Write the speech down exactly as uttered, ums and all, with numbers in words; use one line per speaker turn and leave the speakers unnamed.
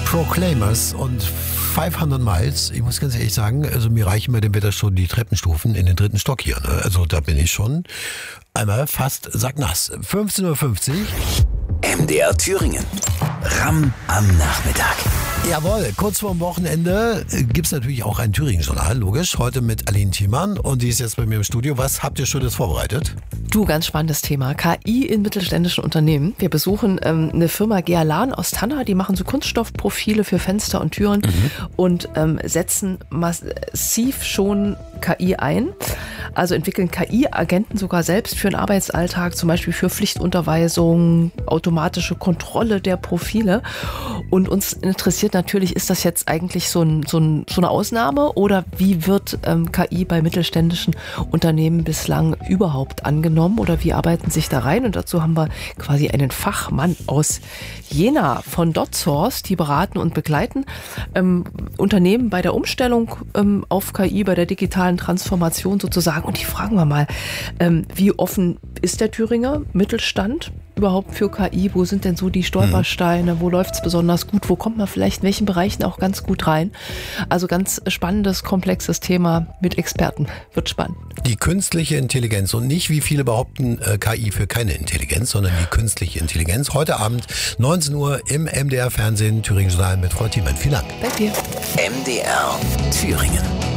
Proclaimers und fünfhundert Miles. Ich muss ganz ehrlich sagen, also mir reichen bei dem Wetter schon die Treppenstufen in den dritten Stock hier. Ne? Also da bin ich schon einmal fast sacknass. fünfzehn Uhr fünfzig.
M D R Thüringen. Ramm am Nachmittag.
Jawohl, kurz vorm Wochenende gibt's natürlich auch ein Thüringen-Journal, logisch. Heute mit Aline Thiemann und die ist jetzt bei mir im Studio. Was habt ihr Schönes vorbereitet?
Du, ganz spannendes Thema. K I in mittelständischen Unternehmen. Wir besuchen ähm, eine Firma Gealan aus Tanna, die machen so Kunststoffprofile für Fenster und Türen mhm. und ähm, setzen massiv schon K I ein. Also entwickeln K I-Agenten sogar selbst für den Arbeitsalltag, zum Beispiel für Pflichtunterweisung, automatische Kontrolle der Profile. Und uns interessiert natürlich, ist das jetzt eigentlich so, ein, so, ein, so eine Ausnahme oder wie wird ähm, K I bei mittelständischen Unternehmen bislang überhaupt angenommen oder wie arbeiten sich da rein? Und dazu haben wir quasi einen Fachmann aus Jena von DotSource, die beraten und begleiten ähm, Unternehmen bei der Umstellung ähm, auf K I, bei der digitalen Transformation sozusagen. Und die fragen wir mal, ähm, wie offen ist der Thüringer Mittelstand überhaupt für K I? Wo sind denn so die Stolpersteine? Wo läuft es besonders gut? Wo kommt man vielleicht in welchen Bereichen auch ganz gut rein? Also ganz spannendes, komplexes Thema mit Experten. Wird spannend.
Die künstliche Intelligenz und nicht, wie viele behaupten, äh, K I für keine Intelligenz, sondern die künstliche Intelligenz. Heute Abend neunzehn Uhr im M D R Fernsehen, Thüringen Journal mit Frau Thiemann. Vielen Dank.
Danke dir.
M D R Thüringen.